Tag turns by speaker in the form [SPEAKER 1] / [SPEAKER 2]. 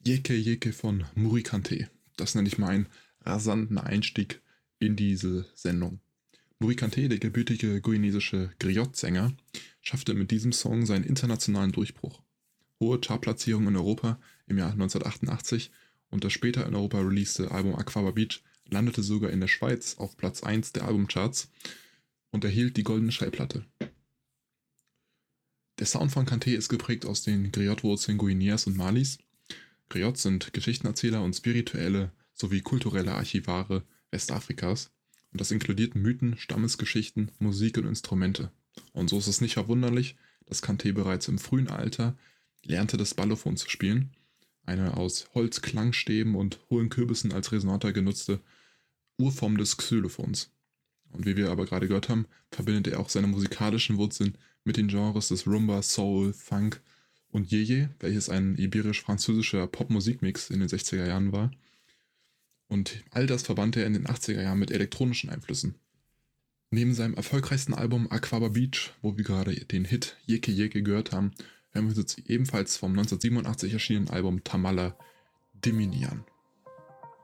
[SPEAKER 1] Yeke Yeke von Murikante. Das nenne ich mal einen rasanten Einstieg in diese Sendung. Murikante, der gebürtige guinesische Griot-Sänger, schaffte mit diesem Song seinen internationalen Durchbruch. Hohe Chartplatzierungen in Europa im Jahr 1988 und das später in Europa releaste Album Aquaba Beach landete sogar in der Schweiz auf Platz 1 der Albumcharts und erhielt die goldene Schallplatte. Der Sound von Kanté ist geprägt aus den Griot-Wurzeln Guineas und Malis. Griots sind Geschichtenerzähler und spirituelle sowie kulturelle Archivare Westafrikas. Und das inkludiert Mythen, Stammesgeschichten, Musik und Instrumente. Und so ist es nicht verwunderlich, dass Kanté bereits im frühen Alter lernte, das Ballophon zu spielen, eine aus Holzklangstäben und hohlen Kürbissen als Resonator genutzte Urform des Xylophons. Und wie wir aber gerade gehört haben, verbindet er auch seine musikalischen Wurzeln mit den Genres des Rumba, Soul, Funk und Yeye, welches ein iberisch-französischer Popmusikmix in den 60er Jahren war. Und all das verband er in den 80er Jahren mit elektronischen Einflüssen. Neben seinem erfolgreichsten Album Aquaba Beach, wo wir gerade den Hit Yeke Yeke gehört haben, hören wir uns jetzt ebenfalls vom 1987 erschienenen Album Tamala Dimini an.